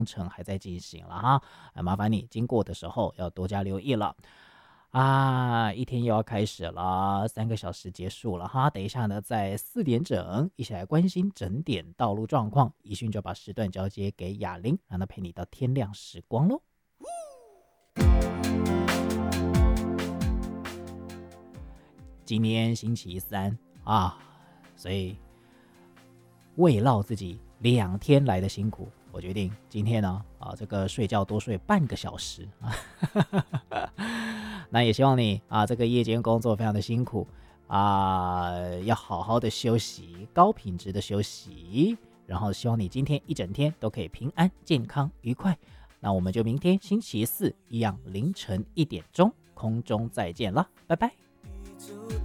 程还在进行了哈，麻烦你经过的时候要多加留意了。一天又要开始了，3个小时结束了哈。等一下呢，在4点整一起来关心整点道路状况。宜迅就把时段交接给雅玲，让她陪你到天亮时光喽。今天星期三啊，所以慰劳自己2天来的辛苦，我决定今天呢这个睡觉多睡半个小时啊。那也希望你这个夜间工作非常的辛苦要好好的休息，高品质的休息，然后希望你今天一整天都可以平安、健康、愉快。那我们就明天星期四一样凌晨1点钟空中再见了，拜拜。